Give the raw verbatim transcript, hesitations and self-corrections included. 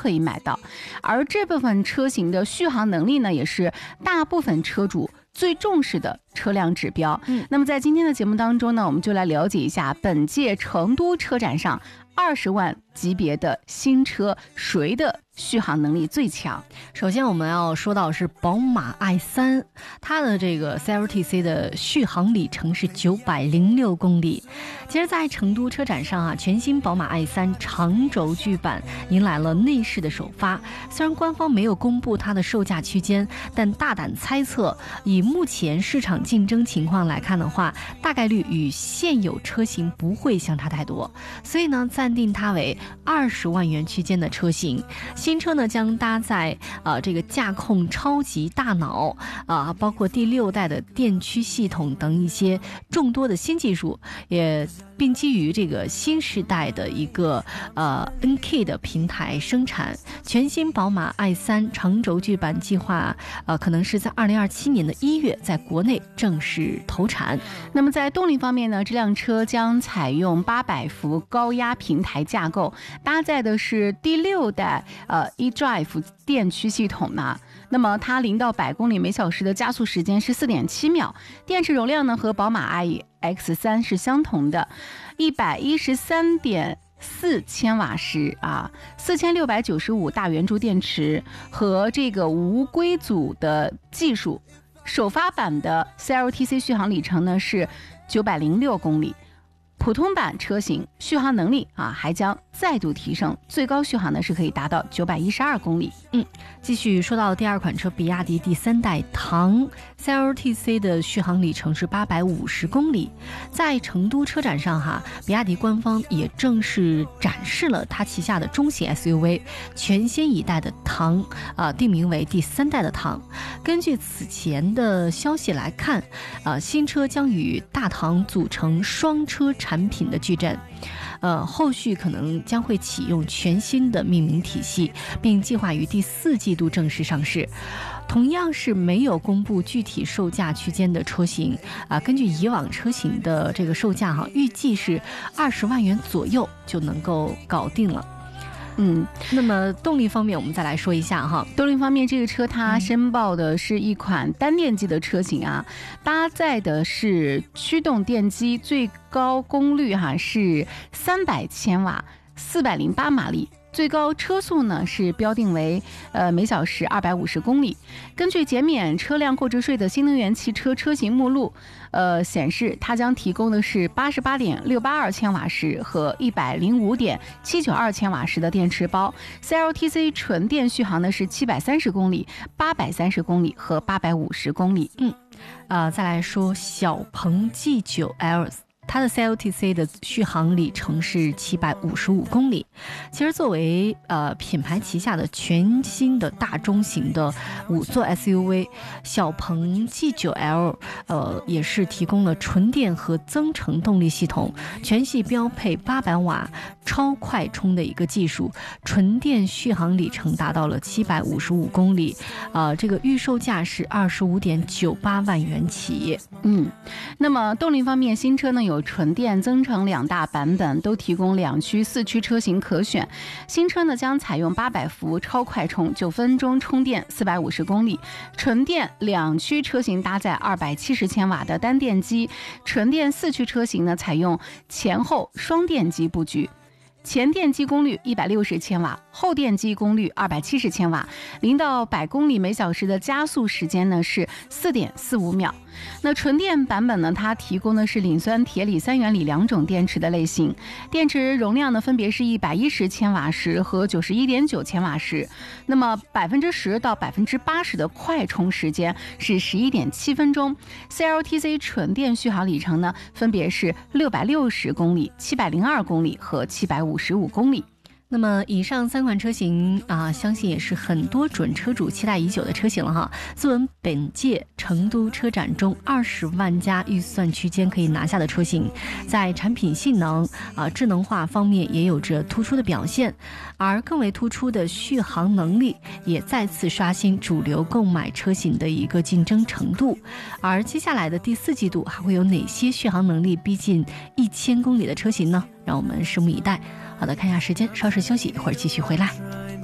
可以买到。而这部分车型的续航能力呢，也是大部分车主最重视的车辆指标。 嗯， 那么在今天的节目当中呢，我们就来了解一下本届成都车展上二十万级别的新车谁的续航能力最强。 首先我们要说到是宝马 i 三， 它的这个 C L T C 的续航里程是九百零六公里。其实在成都车展上啊，全新宝马 i 三 长轴距版迎来了内饰的首发。虽然官方没有公布它的售价区间，但大胆猜测，以目前市场竞争情况来看的话，大概率与现有车型不会相差太多，所以呢暂定它为二十万元区间的车型。新车呢将搭载呃这个驾控超级大脑啊、呃，包括第六代的电驱系统等一些众多的新技术，也并基于这个新时代的一个呃 N K 的平台生产。全新宝马 i 三 长轴距版计划呃可能是在二零二七年的一月在国内正式投产。 那么在动力方面呢，这辆车将采用八百伏高压平台架构，搭载的是第六代呃 eDrive 电驱系统呢。那么它零到百公里每小时的加速时间是 四点七秒，电池容量呢和宝马 i X 三 是相同的， 一百一十三点四千瓦时啊，四千六百九十五大圆柱电池和这个无硅组的技术。首发版的 C L T C 续航里程呢是九百零六公里。普通版车型续航能力啊还将再度提升，最高续航呢是可以达到九百一十二公里。 嗯，继续说到第二款车，比亚迪第三代唐 C L T C 的续航里程是八百五十公里。在成都车展上哈，比亚迪官方也正式展示了它旗下的中型 S U V 全新一代的唐啊、呃，定名为第三代的唐。根据此前的消息来看啊、呃，新车将与大唐组成双车产品的矩阵，呃，后续可能将会启用全新的命名体系，并计划于第四季度正式上市。同样是没有公布具体售价区间的车型啊、呃，根据以往车型的这个售价哈，预计是二十万元左右就能够搞定了。嗯，那么动力方面我们再来说一下哈。 动力方面，这个车它申报的是一款单电机的车型啊，搭载的是驱动电机，最高功率哈是三百千瓦，四百零八马力。最高车速呢是标定为呃每小时二百五十公里。根据减免车辆购置税的新能源汽车车型目录，呃显示它将提供的是八十八点六八二千瓦时和一百零五点七九二千瓦时的电池包。C L T C 纯电续航呢是七百三十公里、八百三十公里和八百五十公里。 嗯，呃，再来说小鹏 G 九 L。它的 C L T C 的续航里程是七百五十五公里。其实作为呃品牌旗下的全新的大中型的五座 S U V， 小鹏 G 九 L 呃也是提供了纯电和增程动力系统，全系标配八百瓦超快充的一个技术，纯电续航里程达到了七百五十五公里。呃，这个预售价是二十五点九八万元起。 嗯，那么动力方面，新车呢有纯电、增程两大版本，都提供两驱、四驱车型可选。新车呢将采用八百伏超快充，九分钟充电四百五十公里。纯电两驱车型搭载二百七十千瓦的单电机，纯电四驱车型呢采用前后双电机布局。前电机功率一百六十千瓦，后电机功率二百七十千瓦，零到百公里每小时的加速时间呢是四点四五秒。那纯电版本呢，它提供的是磷酸铁锂三元锂两种电池的类型，电池容量呢分别是一百一十千瓦时和九十一点九千瓦时。那么百分之十到百分之八十的快充时间是十一点七分钟。C L T C 纯电续航里程呢分别是六百六十公里、七百零二公里和七百五十五公里。 那么以上三款车型啊，相信也是很多准车主期待已久的车型了哈。作为本届成都车展中二十万加预算区间可以拿下的车型，在产品性能啊、智能化方面也有着突出的表现，而更为突出的续航能力也再次刷新主流购买车型的一个竞争程度。而接下来的第四季度还会有哪些续航能力逼近一千公里的车型呢？让我们拭目以待。好的，看一下时间，稍事休息，一会儿继续回来。